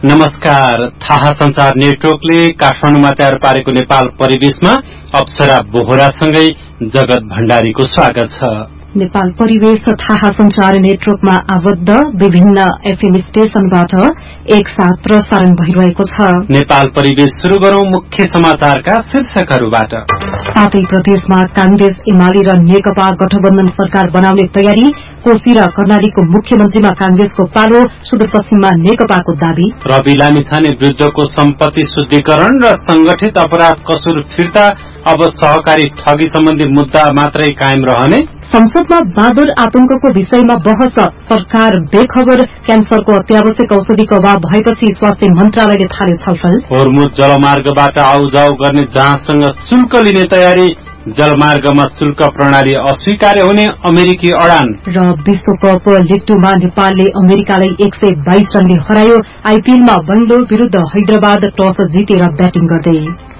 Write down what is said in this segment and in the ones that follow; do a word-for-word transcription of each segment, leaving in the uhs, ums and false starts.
नमस्कार। थाहा संचार नेटवर्कले काठमाडौँमा तयार पारेको नेपाल परिवेशमा अप्सरा बोहरासँगै जगत भण्डारीको स्वागत छ। नेपाल परिवेश थाहा संचार नेटवर्कमा आबद्ध विभिन्न एफएम स्टेशनबाट एक साथ प्रसारण भइरहेको छ। नेपाल परिवेश शुरू गरौं मुख्य समाचारका शीर्षकहरूबाट। सातै प्रदेशमा कांग्रेस एमाले र नेकपा गठबन्धन सरकार बनाउने तयारी। कोशी र कर्णालीको मुख्यमन्त्रीमा कांग्रेसको पालो, सुदूरपश्चिममा नेकपाको दावी। रवि लामिछाने विरुद्धको सम्पत्ति शुद्धिकरण र संगठित अपराध कसुर फिर्ता, अब सहकारी ठगी सम्बन्धी मुद्दा मात्रै कायम रहने। संसदमा बाँदर आतंकको विषयमा बहस, सरकार बेखबर। क्यान्सरको अत्यावश्यक औषधिको अभाव भएपछि स्वास्थ्य मन्त्रालयले थाल्यो छलफल। होर्मुज जलमार्गबाट आउजाउ गर्ने जहाजसँग शुल्क लिने तयारी। जलमार्गमा शुल्क प्रणाली अस्वीकार्य हुने अमेरिकी अडान। र विश्वकप लिग टूमा नेपालले अमेरिकालाई एक सय बाइस रनले हरायो। आईपीएलमा बंगलोर विरूद्ध हैदराबाद टस जितेर ब्याटिङ गर्दै।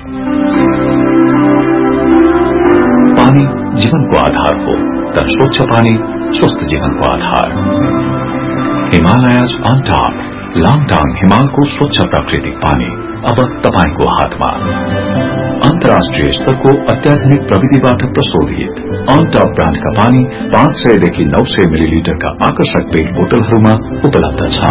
पानी जीवनको आधार हो, तर स्वच्छ पानी स्वस्थ जीवनको आधार। हिमालयज अन टप, लाङटाङ हिमालको स्वच्छ प्राकृतिक पानी अब तपाईको हातमा। अन्तर्राष्ट्रिय स्तरको अत्याधुनिक प्रविधिबाट प्रशोधित अन टप ब्रान्डका पानी पाँच सयदेखि नौ सय मिलिलिटरका आकर्षक पेट बोतलहरूमा उपलब्ध छ।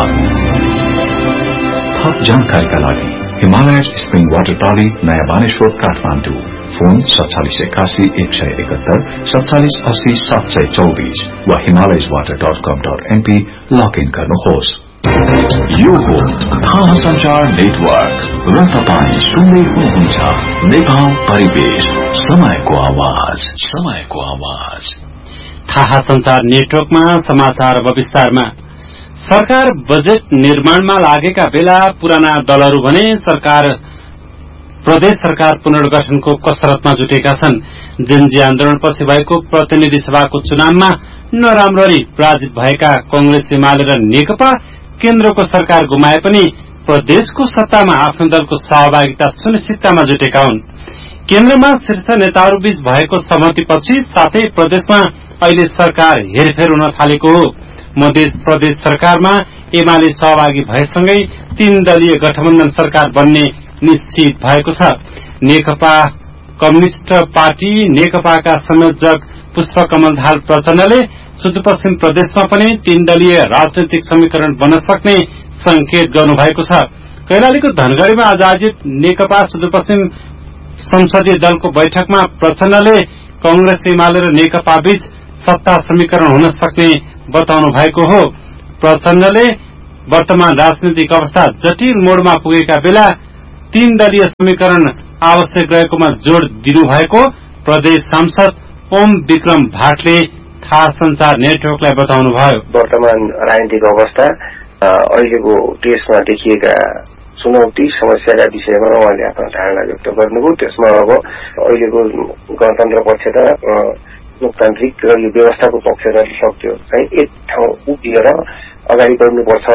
थप जानकारीका लागि हिमालयज स्प्रिङ वाटर प्रणाली, नयाँ बानेश्वर, काठमाडौँ। फोन सत्तालिस एकासी एक सय एकहत्तर, सत्तालिस अस्सी सात सय चौबीस वा हिमालयज वाटर डट कम डट एनपी लगइन गर्नुहोस्। यो हो थाहा संचार नेटवर्क र तपाईँ सुन्दै हुनुहुन्छ नेपाल परिवेश, समयको आवाज, समयको आवाज। थाहा संचार नेटवर्कमा समाचार अब विस्तारमा। सरकार बजेट निर्माणमा लागेका बेला पुराना दलहरू भने सरकार प्रदेश सरकार पुनर्गठनको कसरतमा जुटेका छन्। जेनजी आन्दोलनपछि भएको प्रतिनिधि सभाको चुनावमा नराम्ररी पराजित भएका कांग्रेस एमाले र नेकपा केन्द्रको सरकार गुमाए पनि प्रदेशको सत्तामा आफ्नो दलको सहभागिता सुनिश्चिततामा जुटेका हुन्। केन्द्रमा शीर्ष नेताहरूबीच भएको सहमतिपछि साथै प्रदेशमा अहिले सरकार हेरफेर हुन थालेको हो। मध्य प्रदेश सरकारमा एमाले सहभागी भएसँगै तीन दलीय गठबन्धन सरकार बन्ने निश्चित भएको छ। नेकपा कम्युनिष्ट पार्टी नेकपाका संयोजक पुष्पकमल दाहाल प्रचण्डले सुदूरपश्चिम प्रदेशमा पनि तीन दलीय राजनैतिक समीकरण बन्न सक्ने संकेत गर्नुभएको छ। कैलालीको धनगढ़ीमा आज आयोजित नेकपा सुदूरपश्चिम संसदीय दलको बैठकमा प्रचण्डले कांग्रेस एमाले र नेकपा बीच सत्ता समीकरण हुन सक्ने बताउनु भएको हो। प्रचण्डले वर्तमान राजनीतिक अवस्था जटिल मोडमा पुगेका बेला तीन दलीय समीकरण आवश्यक रहेकोमा जोड़ दिनुभएको प्रदेश सांसद ओम विक्रम भाटले थाहा संचार नेटवर्कलाई बताउनुभयो। वर्तमान राजनीतिक अवस्था, अहिलेको देशमा देखिएका चुनौती समस्याका विषयमा उहाँले आफ्नो धारणा व्यक्त गर्नुभयो। त्यसमा अब अहिलेको गणतन्त्र पक्ष त लोकतान्त्रिक र यो व्यवस्थाको पक्षबाट सक्यो चाहिँ एक ठाउँ उभिएर अगाडि बढ्नुपर्छ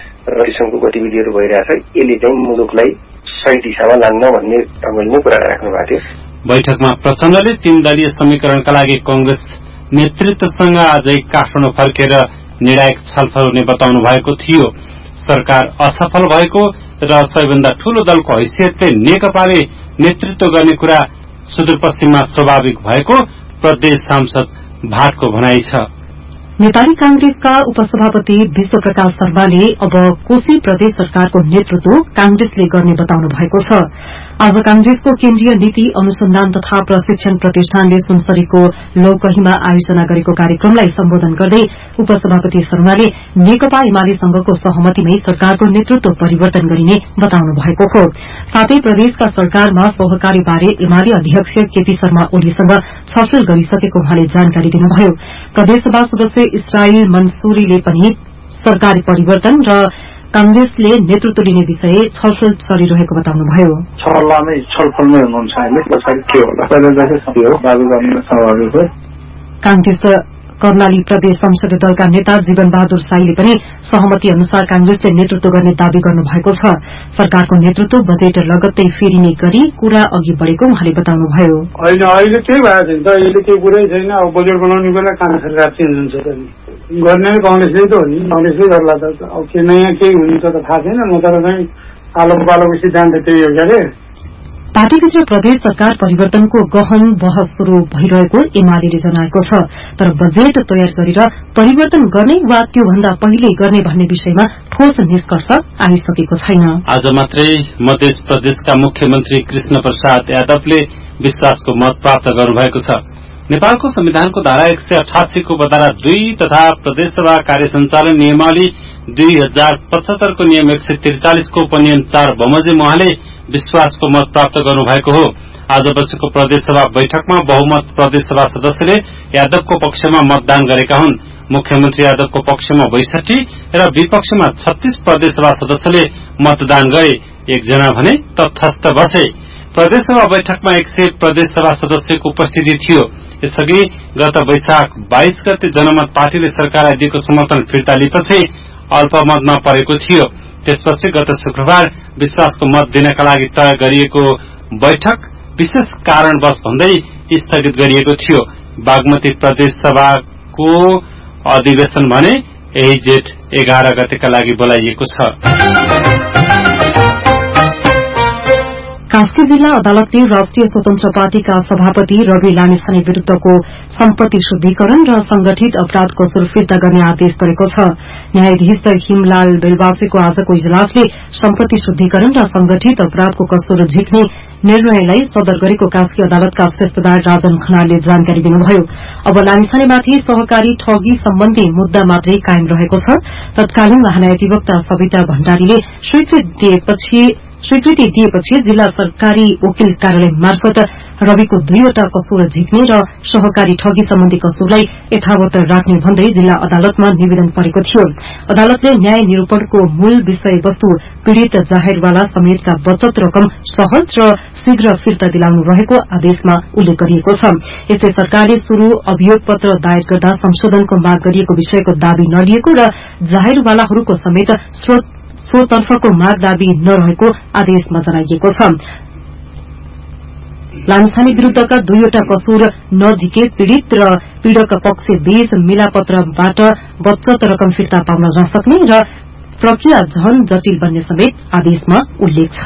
र किसिमको गतिविधिहरू भइरहेछ। यसले चाहिँ मुलुकलाई सही दिशामा लान्न भन्ने ढंगले कुरा राख्नु भएको थियो। बैठकमा प्रचण्डले तीन दलीय समीकरणका लागि कांग्रेस नेतृत्वसँग आजै काठमाडौँ फर्केर निर्णायक छलफल हुने बताउनु भएको थियो। सरकार असफल भएको र सबैभन्दा ठूलो दलको हैसियतले नेकपाले नेतृत्व गर्ने कुरा सुदूरपश्चिममा स्वाभाविक भएको प्रदेश सांसद भाटको भनाइ छ। नेपाली कांग्रेसका उपसभापति विश्वप्रकाश शर्माले अब कोशी प्रदेश सरकारको नेतृत्व कांग्रेसले गर्ने बताउनु भएको छ। आज कांग्रेसको केन्द्रीय नीति अनुसन्धान तथा प्रशिक्षण प्रतिष्ठानले सुनसरीको लौकहीमा आयोजना गरेको कार्यक्रमलाई सम्बोधन गर्दै उपसभापति शर्माले नेकपा एमालेसँगको सहमतिमै सरकारको नेतृत्व परिवर्तन गरिने बताउनु भएको हो। साथै प्रदेशका सरकारमा सहकारीबारे एमाले अध्यक्ष केपी शर्मा ओलीसँग छलफल गरिसकेको उहाँले जानकारी दिनुभयो। प्रदेशसभा सदस्य इस्राइल मंसूरीले पनि सरकारी परिवर्तन र कांग्रेसले नेतृत्व लिने विषय छलफल चलिरहेको बताउनुभयो। छलफलमै छलफलमै हुनुहुन्छ अहिले, पछाडि के होला पहिला जस्तै हो बाबु गर्नुमा सहभागी भयो। कांग्रेस कर्णाली प्रदेश संसदीय दलका नेता जीवन बहादुर साईले पनि सहमति अनुसार कांग्रेसले नेतृत्व गर्ने दावी गर्नुभएको छ। सरकारको नेतृत्व बजेट लगत्तै फेरिने गरी कुरा अघि बढ़ेको उहाँले बताउनुभयो। होइन, अहिले केही भएको छैन त, अहिले केही कुरै छैन। अब बजेट बनाउने बेला कहाँ सरकार चेन्ज हुन्छ त, गर्ने कांग्रेसले त हो नि, कांग्रेसले गर्ला त। अब के नयाँ केही हुन्छ त थाहा छैन, म तर चाहिँ आलो पालोको सिद्धान्त त्यही हो क्या। पार्टीभित्र प्रदेश सरकार परिवर्तनको गहन बहस शुरू भइरहेको एमाले जनाएको छ, तर बजेट तयार गरेर परिवर्तन गर्ने वा त्योभन्दा पहिले गर्ने भन्ने विषयमा ठोस निष्कर्ष आइसकेको छैन। आज मात्रै मध्य प्रदेशका मुख्यमन्त्री कृष्ण प्रसाद यादवले विश्वासको मत प्राप्त गर्नुभएको छ। नेपालको संविधानको धारा एक सय अठासी को बधारा दुई तथा प्रदेशसभा कार्य संचालन नियमावली दुई हजार पचहत्तरको नियम एक सय त्रिचालिस को उपनियम चार बमोजिम उहाँले विश्वासको मत प्राप्त गर्नुभएको हो। आज बसेको प्रदेशसभा बैठकमा बहुमत प्रदेशसभा सदस्यले यादवको पक्षमा मतदान गरेका हुन्। मुख्यमन्त्री यादवको पक्षमा बैसठी र विपक्षमा छत्तीस प्रदेशसभा सदस्यले मतदान गरे, एकजना भने तटस्थ बसे। प्रदेशसभा बैठकमा एक सय प्रदेशसभा सदस्यको उपस्थिति थियो। यसअघि गत वैशाख बाइस गते जनमत पार्टीले सरकारलाई दिएको समर्थन फिर्ता लिएपछि अल्पमतमा परेको थियो। त्यसपछि गत शुक्रबार विश्वासको मत दिनका लागि तय गरिएको बैठक विशेष कारणवश भन्दै स्थगित गरिएको थियो। बागमती प्रदेश सभाको अधिवेशन भने यही जेठ एघार गतेका लागि बोलाइएको छ। कास्की जिल्ला अदालतले राष्ट्रिय स्वतन्त्र पार्टीका सभापति रवि लामिछाने विरूद्धको सम्पत्ति शुद्धिकरण र संगठित अपराध कसुर फिर्ता गर्ने आदेश गरेको छ। न्यायाधीश हिमलाल बेलवासीको आजको इजलासले सम्पत्ति शुद्धिकरण र संगठित अपराधको कसुर झिक्ने निर्णयलाई सदर गरेको कास्की अदालतका श्रेष्ठदार राजन खनालले जानकारी दिनुभयो। अब लामिछानेमाथि सहकारी ठगी सम्बन्धी मुद्दा मात्रै कायम रहेको छ। तत्कालीन महान्यायाधिवक्ता सविता भण्डारीले स्वीकृति दिएपछि स्वीकृति दिएपछि जिल्ला सरकारी वकिल कार्यालय मार्फत रविको दुईवटा कसुर झिक्ने र सहकारी ठगी सम्बन्धी कसुरलाई यथावत राख्ने भन्दै जिल्ला अदालतमा निवेदन परेको थियो। अदालतले न्याय निरूपणको मूल विषयवस्तु पीड़ित जाहेरवाला समेतका बचत रकम सहज र शीघ्र फिर्ता दिलाउनु रहेको आदेशमा उल्लेख गरिएको छ। यस्तै सरकारले शुरू अभियोग पत्र दायर गर्दा संशोधनको माग गरिएको विषयको दावी नलिएको र जाहेरवालाहरूको समेत स्वतर्फको माग दावी नरहेको आदेशमा जनाइएको छ। लामिछाने विरूद्धका दुईवटा कसुर नझिके पीड़ित र पीड़क पक्ष बीच मिलापत्रबाट बचत रकम फिर्ता पाउन नसक्ने र प्रक्रिया झन जटिल बन्ने समेत आदेशमा उल्लेख छ।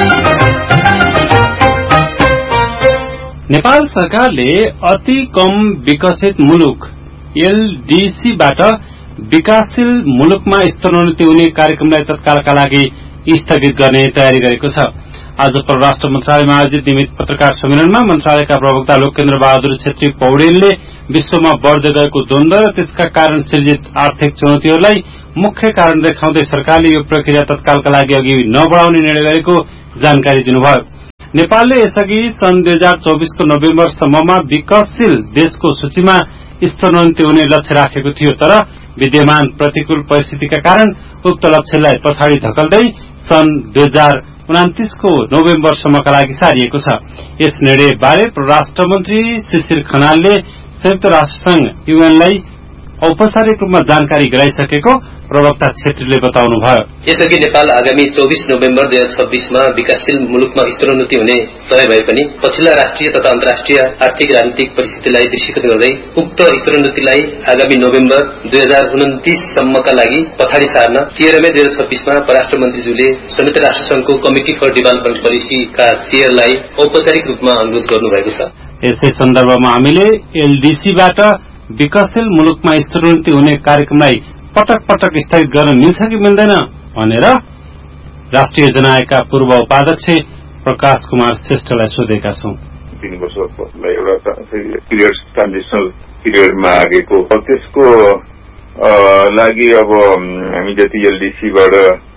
नेपाल सरकारले अति कम विकसित मुलुक एलडीसीबाट विकासशील मुलुकमा स्तरोन्नति हुने कार्यक्रमलाई तत्कालका लागि स्थगित गर्ने तयारी गरेको छ। आज परराष्ट्र मन्त्रालयमा आयोजित नियमित पत्रकार सम्मेलनमा मन्त्रालयका प्रवक्ता लोकेन्द्र बहादुर छेत्री पौडेलले विश्वमा बढ़दै गएको द्वन्द्व र त्यसका कारण सिर्जित आर्थिक चुनौतीहरूलाई मुख्य कारण देखाउँदै सरकारले यो प्रक्रिया तत्कालका लागि अघि नबढ़ाउने निर्णय गरेको जानकारी दिनुभयो। नेपालले यसअघि सन् दुई हजार चौबीसको नोभेम्बरसम्ममा विकासशील देशको सूचीमा स्तरोन्नति हुने लक्ष्य राखेको थियो, तर विद्यमान प्रतिकूल परिस्थितिका कारण उक्त लक्ष्यलाई पछाडि धकल्दै सन् दुई हजार उनातिसको नोभेम्बरसम्मका लागि सारिएको छ। यस निर्णयबारे परराष्ट्र मन्त्री शिशिर खनालले संयुक्त राष्ट्रसंघ यूएनलाई औपचारिक रूपमा जानकारी गराइसकेको प्रवक्ता छेत्रीले बताउनुभयो। यसअघि नेपाल आगामी चौबीस नोभेम्बर दुई हजार छब्बीसमा विकासशील मुलुकमा स्तरोन्नति हुने तय भए पनि पछिल्ला राष्ट्रिय तथा अन्तर्राष्ट्रिय आर्थिक राजनीतिक परिस्थितिलाई दृष्टिगत गर्दै उक्त स्तरोन्नतिलाई आगामी नोभेम्बर दुई हजार उन्तिससम्मका लागि पछाडि सार्न तेह्र मे दुई हजार छब्बीसमा परराष्ट्र मन्त्रीज्यूले संयुक्त राष्ट्रसंघको कमिटी फर डेभलपमेन्ट पोलिसीका चेयरलाई औपचारिक रूपमा अनुरोध गर्नुभएको छ। यसै सन्दर्भमा हामीले एलडीसीबाट विकासशील मुलुकमा स्तरोन्नति हुने कार्यक्रमलाई पटक पटक स्थगित गर्न मिल्छ कि मिल्दैन भनेर राष्ट्रिय जनाएका पूर्व उपाध्यक्ष प्रकाश कुमार श्रेष्ठलाई सोधेका छौं। तीन वर्षलाई एउटा पिरियड ट्रान्जिसनल पिरियडमा आगेको त्यसको लागि अब हामी जति एलडीसीबाट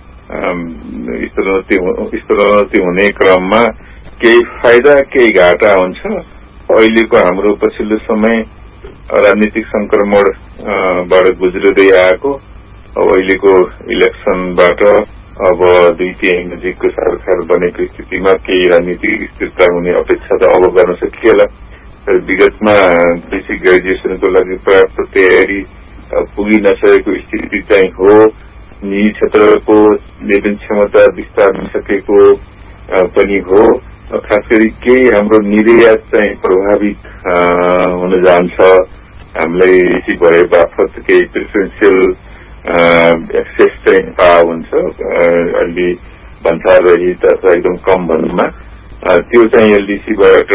स्तरोन्नति हुने क्रममा केही फाइदा केही घाटा हुन्छ। अहिलेको हाम्रो पछिल्लो समय राजनीतिक संक्रमणबाट गुज्रिँदै आएको अब अहिलेको इलेक्सनबाट अब दुई तिहाई नजिकको सरकार बनेको स्थितिमा केही राजनीतिक स्थिरता हुने अपेक्षा त अब गर्न सकिएला। विगतमा बेसिक ग्रेजुएसनको लागि पर्याप्त तयारी पुगि नसकेको स्थिति चाहिँ हो। निजी क्षेत्रको लेबन क्षमता विस्तार नसकेको पनि हो। खास गरी केही हाम्रो निर्यात चाहिँ प्रभावित हुन जान्छ। हामीलाई यति भए बापत केही प्रिफरेन्सियल एक्सेस चाहिँ पाए हुन्छ अलि भन्सार रहित अथवा एकदम कम भन्नुमा त्यो चाहिँ एलडीसीबाट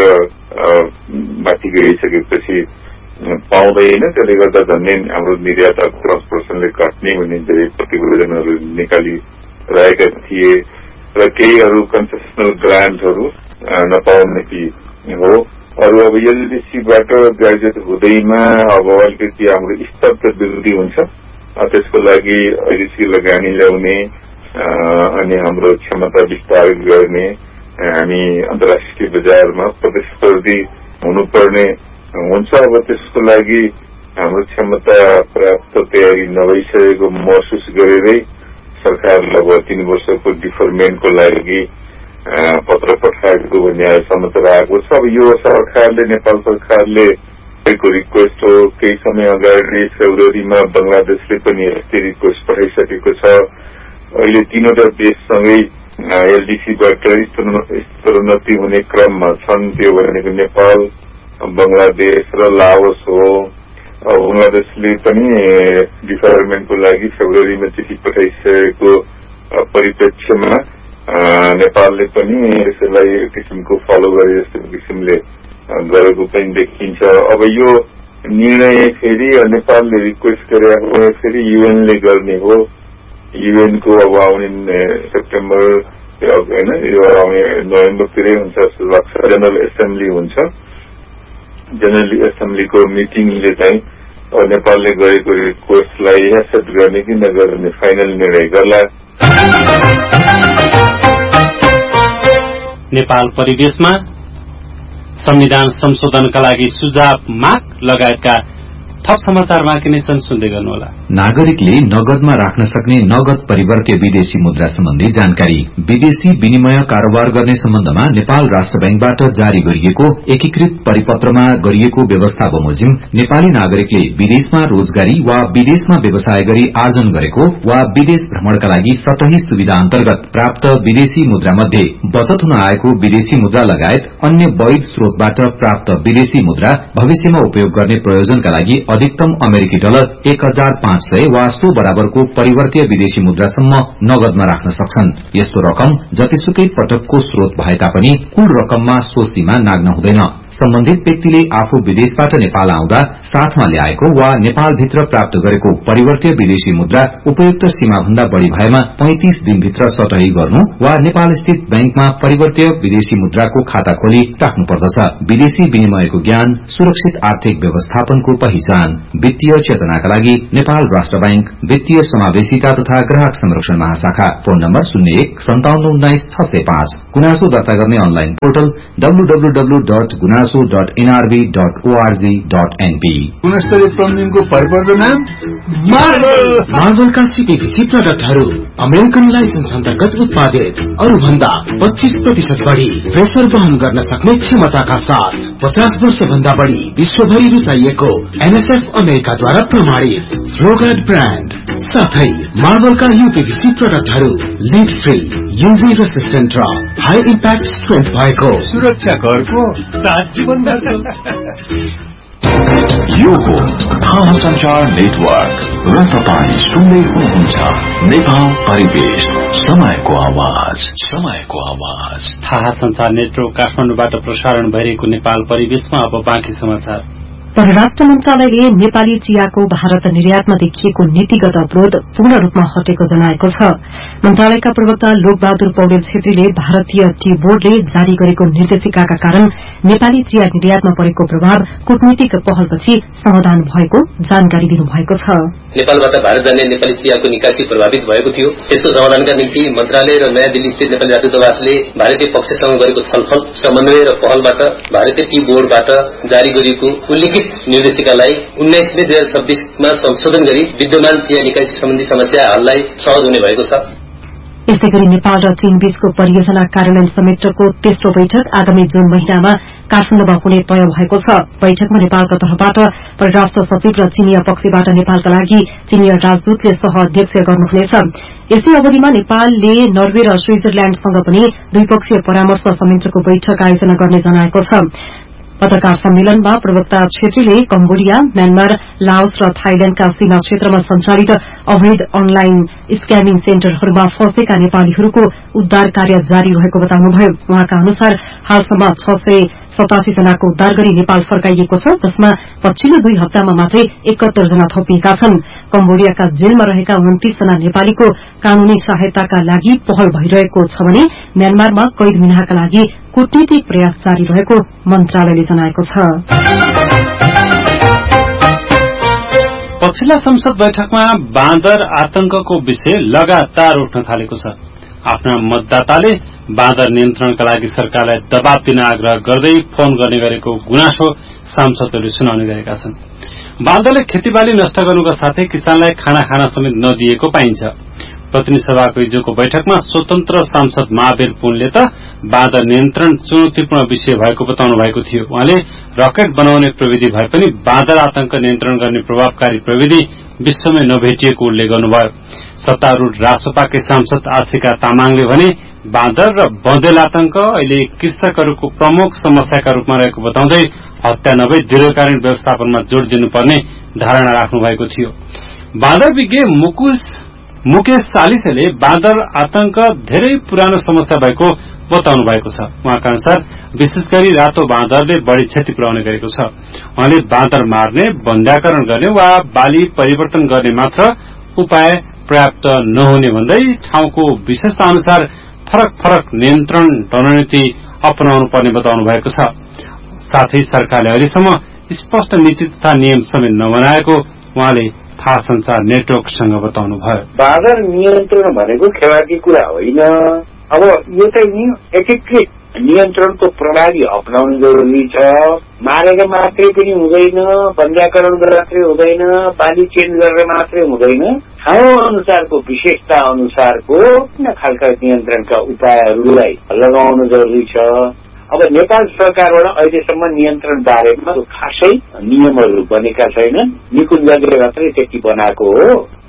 माथि गइसकेपछि पाउँदैन। त्यसले गर्दा झन्डै हाम्रो निर्यात दस पर्सेन्टले घट्ने भन्ने धेरै प्रतिवेदनहरू निकालिरहेका थिए र केही अरू कन्सेसनल ग्रान्टहरू नपाउने कि हो। अरू अब एलडीसीबाट ग्रेजुएट हुँदैमा अब अलिकति हाम्रो स्तरको वृद्धि हुन्छ। त्यसको लागि अहिलेसी लगानी ल्याउने अनि हाम्रो क्षमता विस्तार गर्ने, हामी अन्तर्राष्ट्रिय बजारमा प्रतिस्पर्धी हुनुपर्ने हुन्छ। अब त्यसको लागि हाम्रो क्षमता पर्याप्त तयारी नभइसकेको महसुस गरेरै सरकारले अब तीन वर्षको डिफरमेन्टको लागि पत्र पठाएको भन्ने समाचार आएको छ। अब यो सरकारले नेपाल सरकारले रिक्वेस्ट हो। केही समय अगाडि फेब्रुअरीमा बंगलादेशले पनि यस्तै रिक्वेस्ट पठाइसकेको छ। अहिले तीनवटा देशसँगै एलडीसीबाट स्तरोन्नति हुने क्रममा छन्। त्यो भनेको नेपाल, बंगलादेश र लाओस हो। बंगलादेशले पनि डिफरमेन्टको लागि फेब्रुअरीमा चिठी पठाइसकेको परिप्रेक्ष्यमा नेपालले पनि यसलाई किसिमको फलो गरे जस्तो किसिमले गरेको पनि देखिन्छ। अब यो निर्णय फेरि नेपालले रिक्वेस्ट गरे फेरि युएनले गर्ने हो। युएनको अब आउने सेप्टेम्बर होइन यो आउने नोभेम्बरतिरै हुन्छ जस्तो लाग्छ। जेनरल एसेम्ब्ली हुन्छ। जेनरल एसेम्ब्लीको मिटिङले चाहिँ नेपालले गरेको रिक्वेस्टलाई एक्सेप्ट गर्ने कि नगर्ने फाइनल निर्णय गर्ला। नेपाल परिवेशमा संविधान संशोधनका लागि सुझाव माग लगायतका थप समाचार बाँकी नै छन्, सुन्दै गर्नुहोला। नागरिकले नगदमा राख्न सक्ने नगद परिवर्त्य विदेशी मुद्रा सम्बन्धी जानकारी। विदेशी विनिमय कारोबार गर्ने सम्बन्धमा नेपाल राष्ट्र बैंकबाट जारी गरिएको एकीकृत परिपत्रमा गरिएको व्यवस्था बमोजिम नेपाली नागरिकले विदेशमा रोजगारी वा विदेशमा व्यवसाय गरी आर्जन गरेको वा विदेश भ्रमणका लागि सतही सुविधा अन्तर्गत प्राप्त विदेशी मुद्रा मध्ये बचत हुन आएको विदेशी मुद्रा लगायत अन्य वैध स्रोतबाट प्राप्त विदेशी मुद्रा भविष्यमा उपयोग गर्ने प्रयोजनका लागि अधिकतम अमेरिकी डलर एक हजार पाँच सय वा सो बराबरको परिवर्तीय विदेशी मुद्रासम्म नगदमा राख्न सक्छन्। यस्तो रकम जतिसुकै पटकको स्रोत भए तापनि कुल रकममा सो सीमा नाग्न हुँदैन। सम्बन्धित व्यक्तिले आफू विदेशबाट नेपाल आउँदा साथमा ल्याएको वा नेपालभित्र प्राप्त गरेको परिवर्तीय विदेशी मुद्रा उपयुक्त सीमाभन्दा बढ़ी भएमा पैंतीस दिनभित्र सटही गर्नु वा नेपाल स्थित बैंकमा परिवर्तीय विदेशी मुद्राको खाता खोली राख्नुपर्दछ। विदेशी विनिमयको ज्ञान, सुरक्षित आर्थिक व्यवस्थापनको पहिचान। वित्तीय चेतनाका लागि नेपाल राष्ट्र बैंक वित्तीय समावेशिता तथा ग्राहक संरक्षण महाशाखा। फोन नम्बर शून्य एक सन्ताउन्न उन्नाइस छ सय पाँच। गुनासो दर्ता गर्ने online portal W W W dot गुनासो dot NRB dot ORG dot NP. गुणस्तरीय प्लम्बिङको परिवर्तन नाम मार्बल। मार्बलका सीपीभीसी प्रडक्टहरू अमेरिकन लाइसेन्स अन्तर्गत उत्पादित, अरूभन्दा पच्चीस प्रतिशत बढ़ी प्रेसर वहन गर्न सक्ने क्षमताका साथ पचास वर्ष भन्दा बढ़ी विश्वभरि रुचाइएको एनएसएफ अमेरिकाद्वारा प्रमाणित फ्लोगार्ड ब्रान्ड साथै मार्बलका यूपीभीसी प्रडक्टहरू लिड फ्री, यूभी रेसिस्टेन्ट र हाई इम्प्याक्ट स्ट्रेन्थ भएको सुरक्षा घरको सात जीवन भरको। यो हो थाहा संचार नेटवर्क र तपाईँ सुन्दै हुनुहुन्छ नेपाल परिवेश, समयको आवाज, समयको आवाज। थाहा संचार नेटवर्क काठमाडौँबाट प्रसारण भइरहेको नेपाल परिवेशमा अब बाँकी समाचार। परराष्ट्र मन्त्रालयले नेपाली चियाको भारत निर्यातमा देखिएको नीतिगत अवरोध पूर्ण रूपमा हटेको जनाएको छ। मन्त्रालयका प्रवक्ता लोकबहादुर पौडेल छेत्रीले भारतीय टी बोर्डले जारी गरेको निर्देशिकाका कारण नेपाली चिया निर्यातमा परेको प्रभाव कूटनीतिक पहलपछि समाधान भएको जानकारी दिनुभएको छ। नेपालबाट भारत जाने नेपाली चियाको निकासी प्रभावित भएको थियो। यसको समाधानका निम्ति मन्त्रालय र नयाँ दिल्ली स्थित नेपाली राजदूतावासले भारतीय पक्षसँग गरेको छलफल, समन्वय र पहलबाट भारतीय टी बोर्डबाट जारी गरिएको उल्लेखित निर्देशिकालाई उन्नाइस मे दुई हजार छब्बीसमा संशोधन गरी विद्यमान चिया निकासी सम्बन्धी समस्या हललाई सहज हुने भएको छ। यसै गरी नेपाल र चीन बीचको परियोजना कार्यान्वयन समितिको तेस्रो बैठक आगामी जून महिनामा काठमाडौँमा हुने तय भएको छ। बैठकमा नेपालको तर्फबाट परराष्ट्र सचिव र चीनिया पक्षबाट नेपालका लागि चीनिया राजदूतले सह अध्यक्षीय गर्नुहुनेछ। यसै अवधिमा नेपालले नर्वे र स्विजरल्याण्डसँग पनि द्विपक्षीय परामर्श समितिको बैठक आयोजना गर्ने जनाएको छ। पत्रकार सम्मेलनमा प्रवक्ता छेत्रीले कम्बोडिया, म्यानमार, लाओस र थाइल्याण्डका सीमा क्षेत्रमा संचालित अवैध अनलाइन स्क्यामिङ सेन्टरहरूमा फँसेका नेपालीहरूको उद्धार कार्य जारी रहेको बताउनुभयो। उहाँका अनुसार हालसम्म छ सय सतासी जनाको उद्धार गरी नेपाल फर्काइएको छ, जसमा पछिल्लो दुई हप्तामा मात्रै एकहत्तर जना थपिएका छन्। कम्बोडियाका जेलमा रहेका उन्तीस जना नेपालीको कानूनी सहायताका लागि पहल भइरहेको छ भने म्यानमारमा कैद मिनाका लागि कूटनीतिक प्रयास जारी रहेको मन्त्रालयले जनाएको छ। पछिल्ला संसद बैठकमा बाँदर आतंकको विषय लगातार उठ्न थालेको छ। आफ्ना मतदाताले बाँदर नियन्त्रणका लागि सरकारलाई दबाव दिन आग्रह गर्दै फोन गर्ने गरेको गुनासो सांसदहरूले सुनाउने गरेका छन्। बाँदरले खेतीबाली नष्ट गर्नुका साथै किसानलाई खाना खान समेत नदिएको पाइन्छ। प्रतिनिधि सभाको हिजोको बैठकमा स्वतन्त्र सांसद महावीर पुनले त बाँदर नियन्त्रण चुनौतीपूर्ण विषय भएको बताउनु भएको थियो। उहाँले रकेट बनाउने प्रविधि भए पनि बाँदर आतंक नियन्त्रण गर्ने प्रभावकारी प्रविधि विश्वमै नभेटिएको उल्लेख गर्नुभयो। सत्तारूढ़ रासोपाकै सांसद आशिका तामाङले भने बाँदर र बँदेल आतंक अहिले कृषकहरूको प्रमुख समस्याका रूपमा रहेको बताउँदै हत्या नभई दीर्घकालीन व्यवस्थापनमा जोड़ दिनुपर्ने धारणा राख्नु भएको थियो। बाँदर विज्ञ मुकेश चालिसेले बाँदर आतंक धेरै पुरानो समस्या भएको बताउनु भएको छ। उहाँका अनुसार विशेष गरी रातो बाँदरले बढ़ी क्षति पुर्याउने गरेको छ। उहाँले बाँदर मार्ने, वन्ध्याकरण गर्ने वा बाली परिवर्तन गर्ने मात्र उपाय पर्याप्त नहुने भन्दै ठाउँको विशेषता अनुसार फरक फरक नियन्त्रण रणनीति अपनाउनु पर्ने बताउनु भएको छ। साथै सरकारले अहिलेसम्म स्पष्ट नीति तथा नियम समेत नबनाएको उहाँले थाहा संचार नेटवर्कसँग बताउनुभयो। बाँदर नियन्त्रण भनेको खेलाकी कुरा होइन। अब यो चाहिँ एकीकृत नियन्त्रणको प्रणाली अपनाउनु जरुरी छ। मारेर मात्रै पनि हुँदैन, वन्ध्याकरण गरेर मात्रै हुँदैन, बाली चेन्ज गरेर मात्रै हुँदैन। ठाउँ अनुसारको विशेषता अनुसारको कुनै खालका नियन्त्रणका उपायहरूलाई लगाउनु जरुरी छ। अब नेपाल सरकारबाट अहिलेसम्म नियन्त्रण बारेमा खासै नियमहरू बनेका छैनन्। निकुञ्जले मात्रै त्यति बनाएको हो।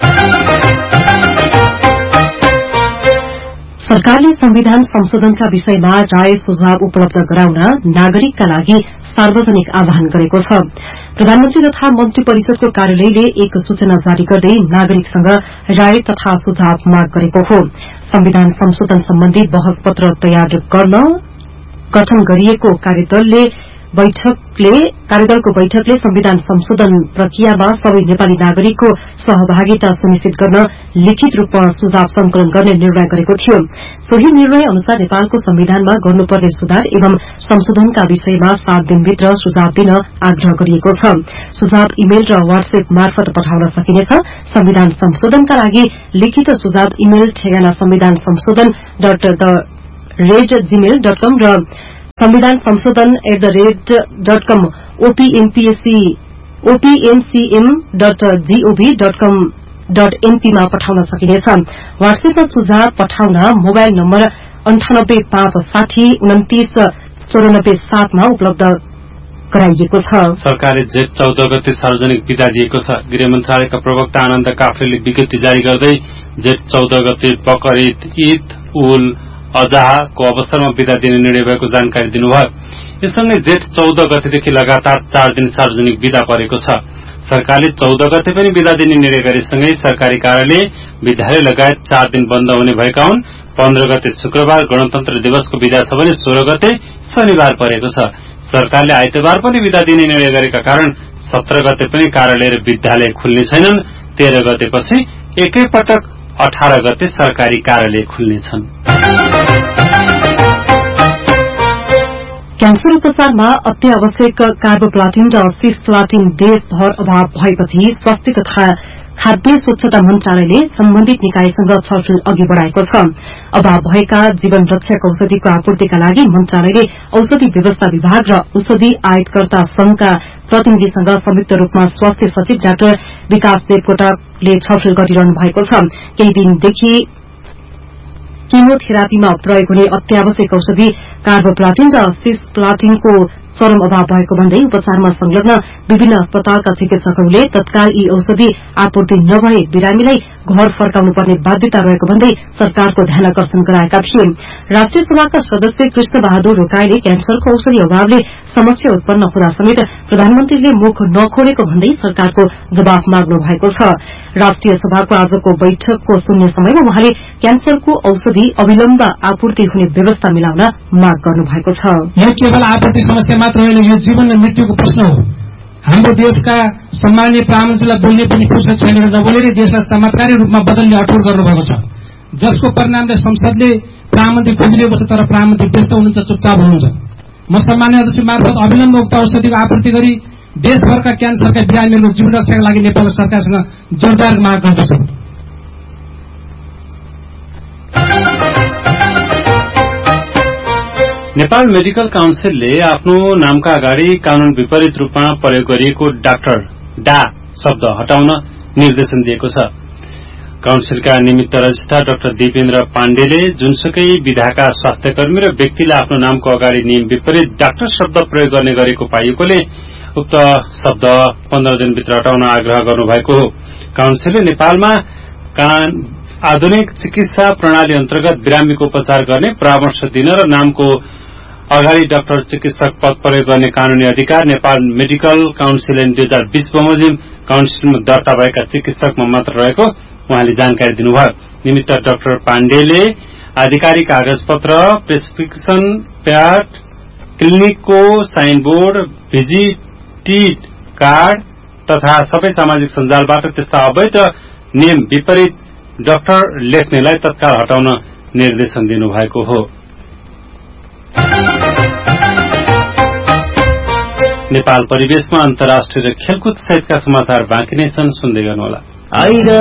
सरकारले संविधान संशोधनका विषयमा राय सुझाव उपलब्ध गराउन नागरिकका लागि सार्वजनिक आह्वान गरेको छ। प्रधानमन्त्री तथा मन्त्री परिषदको कार्यालयले एक सूचना जारी गर्दै नागरिकसँग राय तथा सुझाव माग गरेको हो। संविधान संशोधन सम्बन्धी बहस पत्र तयार गर्न गठन गरिएको कार्यदलले बैठकले कार्यदलको बैठकले संविधान संशोधन प्रक्रियामा सबै नेपाली नागरिकको सहभागिता सुनिश्चित गर्न लिखित रूपमा सुझाव संकलन गर्ने निर्णय गरेको थियो। सोही निर्णय अनुसार नेपालको संविधानमा गर्नुपर्ने सुधार एवं संशोधनका विषयमा सात दिनभित्र सुझाव दिन आग्रह गरिएको छ। सुझाव इमेल र व्हाट्सएप मार्फत पठाउन सकिनेछ। संविधान संशोधनका लागि लिखित सुझाव इमेल ठेगाना संविधान संशोधन dot the rate Gmail dot कम र संविधान संशोधन at the rate dot com ओपीएमपीएससी ओपीएमसीएम dot gov dot com dot एनपीमा पठाउन सकिनेछ। व्हाट्सएपमा सुझाव पठाउन मोबाइल नम्बर अन्ठानब्बे पाँच साठी उन्तिस चौरानब्बे सातमा उपलब्ध गराइएको छ। सरकारले जेठ चौध गते सार्वजनिक विदा दिएको छ। गृह मन्त्रालयका प्रवक्ता आनन्द काफ्लेले विज्ञप्ति जारी गर्दै जेठ चौध गते बकरीद, ईद उल अजहाको अवसरमा विदा दिने निर्णय भएको जानकारी दिनुभयो। यससँगै जेठ चौध गतेदेखि लगातार चार दिन सार्वजनिक विदा परेको छ। सरकारले चौध गते पनि विदा दिने निर्णय गरेसँगै सरकारी कार्यालय, विद्यालय लगायत चार दिन बन्द हुने भएका हुन्। पन्ध्र गते शुक्रबार गणतन्त्र दिवसको विदा छ भने सोह्र गते शनिबार परेको छ। सरकारले आइतबार पनि विदा दिने निर्णय गरेका कारण सत्र गते पनि कार्यालय र विद्यालय खुल्ने छैनन्। तेह्र गतेपछि एकैपटक अठार गते सरकारी कार्यालय खुल्नेछन्। क्यान्सर उपचारमा अत्यावश्यक कार्बोप्लाटिन र सिस्प्लाटिन देशभर अभाव भएपछि स्वास्थ्य तथा खाद्य स्वच्छता मन्त्रालयले सम्बन्धित निकायसँग छलफल अघि बढ़ाएको छ। अभाव भएका जीवन रक्षक औषधिको आपूर्तिका लागि मन्त्रालयले औषधि व्यवस्था विभाग र औषधि आयातकर्ता संघका प्रतिनिधिसँग संयुक्त रूपमा स्वास्थ्य सचिव डाक्टर विकास देवकोटाले छलफल गरिरहनु भएको छ। केही दिनदेखि किमोथेरापीमा प्रयोग हुने अत्यावश्यक औषधि कार्बोप्लाटिन र सिस्प्लाटिनको चरम अभाव भएको भन्दै उपचारमा संलग्न विभिन्न अस्पतालका चिकित्सकहरूले तत्काल यी औषधि आपूर्ति नभए बिरामीलाई घर फर्काउनु पर्ने बाध्यता रहेको भन्दै सरकारको ध्यानाकर्षण गराएका थिए। राष्ट्रिय सभाका सदस्य कृष्ण बहादुर रोकाईले क्यान्सरको औषधि अभावले समस्या उत्पन्न हुँदा समेत प्रधानमन्त्रीले मुख नखोलेको भन्दै सरकारको जवाफ माग्नु भएको छ। राष्ट्रिय सभाको आजको बैठकको शून्य समयमा उहाँले क्यान्सरको औषधि अविलम्ब आपूर्ति हुने व्यवस्था मिलाउन माग गर्नु भएको छ। यो केवल आपूर्ति समस्या मात्र होइन, यो जीवन र मृत्युको प्रश्न हो। हाम्रो देशका सम्माननीय प्रधानमन्त्रीलाई बोल्ने पनि फुर्सद छैन र नबोलेर देशलाई चमत्कारी रूपमा बदल्ने अठोट गर्नुभएको छ, जसको परिणामले संसदले प्रधानमन्त्री खोजिरहेको छ, तर प्रधानमन्त्री व्यस्त हुनुहुन्छ, चुपचाप हुनुहुन्छ। म सम्माननीय अध्यक्ष मार्फत अविलम्ब उक्त औषधिको आपूर्ति गरी देशभरका क्यान्सरका बिरामीहरूको जीवन रक्षाका लागि नेपाल सरकारसँग जोरदार माग गर्दछु। नेपाल मेडिकल काउन्सिलले आफ्नो नामका अगाडि कानून विपरीत रूपमा प्रयोग गरिएको डाक्टर डा शब्द हटाउन निर्देशन दिएको छ। काउन्सिलका निमित्त रजिस्ट्रार डाक्टर दिपेन्द्र पाण्डेले जुनसुकै विधाका स्वास्थ्यकर्मी र व्यक्तिले आफ्नो नामको अगाडि नियम विपरीत डाक्टर शब्द प्रयोग गर्ने गरेको पाइएकोले उक्त शब्द पन्ध्र दिनभित्र हटाउन आग्रह गर्नुभएको हो। काउन्सिलले नेपालमा आधुनिक चिकित्सा प्रणाली अन्तर्गत बिरामीको उपचार गर्ने परामर्श दिन र नामको अगाडि डाक्टर चिकित्सक पद प्रयोग गर्ने कानूनी अधिकार नेपाल मेडिकल काउन्सिल ऐन दुई हजार बीस बमोजिम काउन्सिलमा दर्ता भएका चिकित्सकमा मात्र रहेको उहाँले जानकारी दिनुभयो। निमित्त डाक्टर पाण्डेले आधिकारिक कागजपत्र, prescription pad, क्लिनिकको signboard, visiting card तथा सबै सामाजिक सञ्जालबाट त्यस्ता अवैध नियम विपरीत डाक्टर लेख्नेलाई तत्काल हटाउन निर्देशन दिनुभएको हो। नेपाल परिवेशमा अन्तर्राष्ट्रिय र खेलकुद सहितका समाचार बाँकी नै छन्, सुन्दै गर्नुहोला।